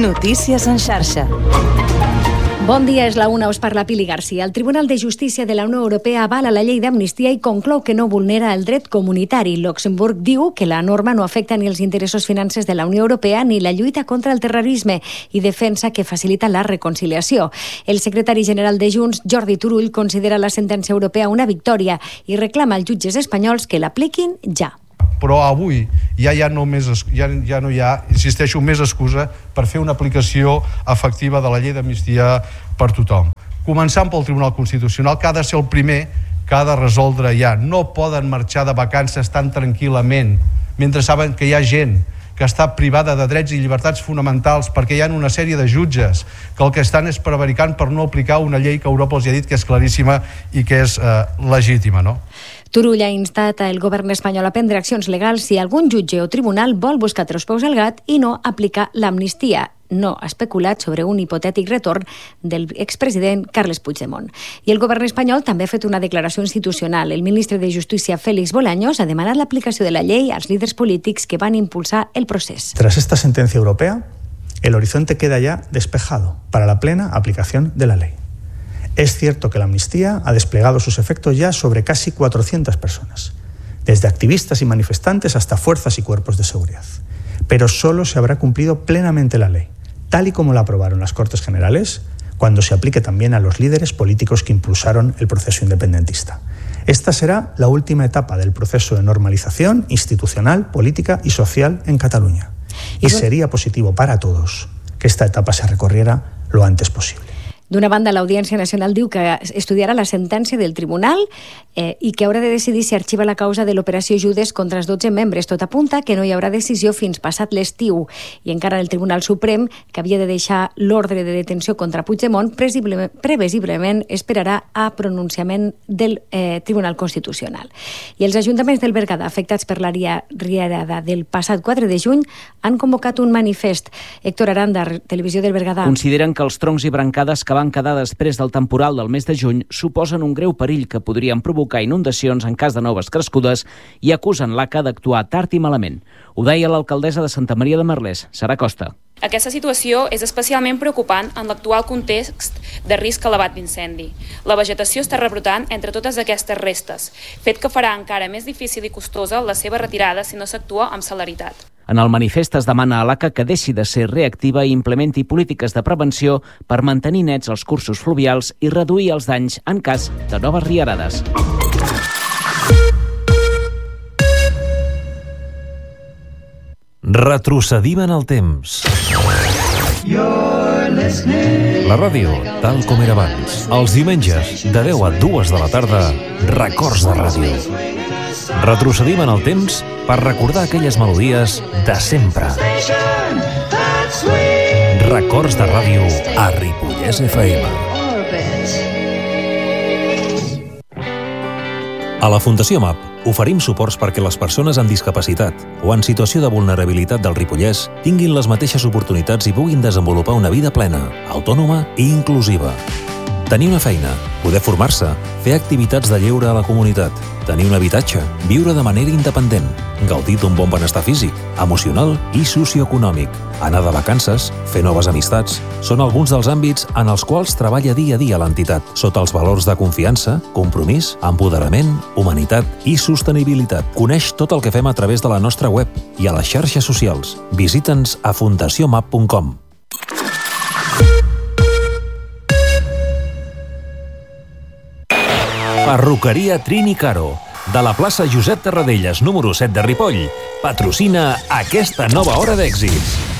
Notícies en xarxa. Bon dia, és la 1, us parla Pili Garcia. El Tribunal de Justícia de la Unió Europea avala la llei d'amnistia i conclou que no vulnera el dret comunitari. Luxemburg diu que la norma no afecta ni els interessos financers de la Unió Europea ni la lluita contra el terrorisme i defensa que facilita la reconciliació. El secretari general de Junts, Jordi Turull, considera la sentència europea una victòria i reclama als jutges espanyols que l'apliquin ja. Però avui ja no hi ha, insisteixo, més excusa per fer una aplicació efectiva de la llei d'amnistia per tothom. Començant pel Tribunal Constitucional, que ha de ser el primer que ha de resoldre ja. No poden marxar de vacances tan tranquil·lament mentre saben que hi ha gent que està privada de drets i llibertats fonamentals perquè hi ha una sèrie de jutges que el que estan és prevaricant per no aplicar una llei que Europa els ha dit que és claríssima i que és legítima, no? Turull ha instat el govern espanyol a prendre accions legals si algun jutge o tribunal vol buscar tres peus al gat i no aplicar l'amnistia. No ha especulat sobre un hipotètic retorn del expresident Carles Puigdemont. I el govern espanyol també ha fet una declaració institucional. El ministre de Justícia, Félix Bolaños, ha demanat l'aplicació de la llei als líders polítics que van impulsar el procés. Tras esta sentencia europea, el horizonte queda ya despejado para la plena aplicación de la ley. Es cierto que la amnistía ha desplegado sus efectos ya sobre casi 400 personas, desde activistas y manifestantes hasta fuerzas y cuerpos de seguridad. Pero solo se habrá cumplido plenamente la ley, tal y como la aprobaron las Cortes Generales, cuando se aplique también a los líderes políticos que impulsaron el proceso independentista. Esta será la última etapa del proceso de normalización institucional, política y social en Cataluña. Y sería positivo para todos que esta etapa se recorriera lo antes posible. D'una banda, l'Audiència Nacional diu que estudiarà la sentència del tribunal i que haurà de decidir si arxiva la causa de l'operació Judes contra els 12 membres. Tot apunta que no hi haurà decisió fins passat l'estiu. I encara el Tribunal Suprem, que havia de deixar l'ordre de detenció contra Puigdemont, previsiblement esperarà a pronunciament del Tribunal Constitucional. I els ajuntaments del Berguedà, afectats per la riada del passat 4 de juny, han convocat un manifest. Héctor Aranda, Televisió del Berguedà. Consideren que els troncs i brancades que van quedar després del temporal del mes de juny suposen un greu perill que podrien provocar inundacions en cas de noves crescudes i acusen l'ACA d'actuar tard i malament. Ho deia l'alcaldessa de Santa Maria de Merlès, Sara Costa. Aquesta situació és especialment preocupant en l'actual context de risc elevat d'incendi. La vegetació està rebrotant entre totes aquestes restes, fet que farà encara més difícil i costosa la seva retirada si no s'actua amb celeritat. En el manifest es demana a l'ACA que deixi de ser reactiva i implementi polítiques de prevenció per mantenir nets els cursos fluvials i reduir els danys en cas de noves riarades. Retrocedim en el temps. La ràdio, tal com era abans. Els diumenges, de 10 a 2 de la tarda, Records de Ràdio. Retrocedim en el temps per recordar aquelles melodies de sempre. Records de Ràdio a Ripollès FM. A la Fundació MAP oferim suports perquè les persones amb discapacitat o en situació de vulnerabilitat del Ripollès tinguin les mateixes oportunitats i puguin desenvolupar una vida plena, autònoma i inclusiva. Tenir una feina, poder formar-se, fer activitats de lleure a la comunitat, tenir un habitatge, viure de manera independent, gaudir d'un bon benestar físic, emocional i socioeconòmic, anar de vacances, fer noves amistats, són alguns dels àmbits en els quals treballa dia a dia l'entitat, sota els valors de confiança, compromís, empoderament, humanitat i sostenibilitat. Coneix tot el que fem a través de la nostra web i a les xarxes socials. Visita'ns a fundaciomap.com. Perruqueria Trini Caro, de la plaça Josep Tarradellas, número 7 de Ripoll, patrocina aquesta nova hora d'èxits.